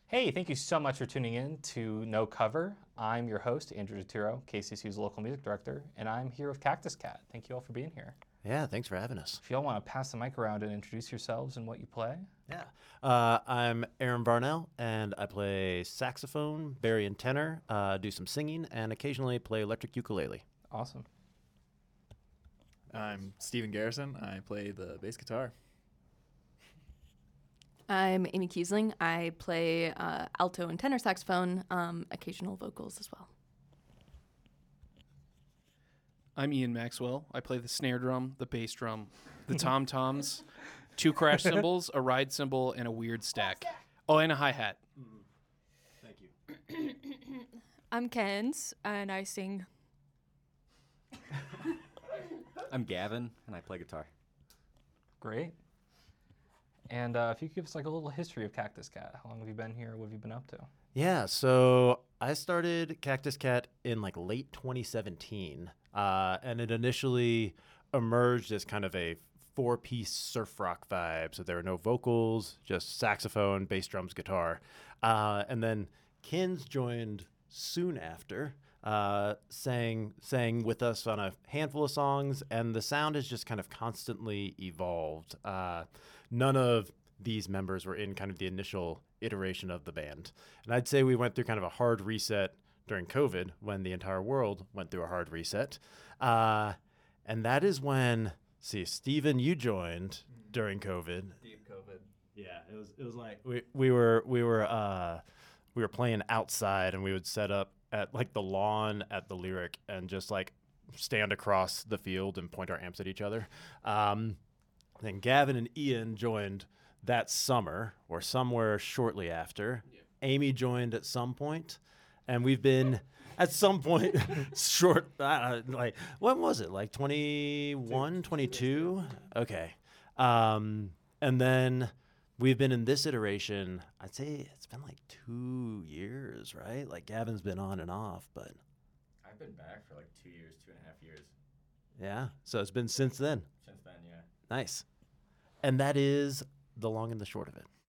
Hey, thank you so much for tuning in to No Cover. I'm your host, Andrew DeTiro, KCSU's local music director, and I'm here with Cactus Cat. Thank you all for being here. Yeah, thanks for having us. If you all want to pass the mic around and introduce yourselves and what you play. Yeah. I'm Aaron Barnell, and I play saxophone, baritone tenor, do some singing, and occasionally play electric ukulele. Awesome. I'm Steven Garrison. I play the bass guitar. I'm Amy Kiesling. I play alto and tenor saxophone, occasional vocals as well. I'm Ian Maxwell. I play the snare drum, the bass drum, the tom-toms, 2 crash cymbals, a ride cymbal, and a weird stack. Oh, and a hi-hat. Thank you. I'm Kenz, and I sing. I'm Gavin, and I play guitar. Great. And if you could give us like a little history of Cactus Cat. How long have you been here? What have you been up to? Yeah, so I started Cactus Cat in like late 2017, and it initially emerged as kind of a 4-piece surf rock vibe. So there were no vocals, just saxophone, bass drums, guitar. And then Kins joined soon after, sang with us on a handful of songs, and the sound has just kind of constantly evolved. None of these members were in kind of the initial iteration of the band. And I'd say we went through kind of a hard reset during COVID when the entire world went through a hard reset. And that is when, Steven, you joined during COVID. Deep COVID. Yeah, it was like we were playing outside, and we would set up at like the lawn at the Lyric and just like stand across the field and point our amps at each other. Then Gavin and Ian joined that summer or somewhere shortly after. Yeah. Amy joined at some point, and we've been at some point short, like, when was it? Like 21, 22? Okay. And then we've been in this iteration, I'd say it's been like 2 years, right? Like Gavin's been on and off, but. I've been back for like 2 years, 2.5 years. Yeah, so it's been since then. Since then, yeah. Nice. And that is the long and the short of it.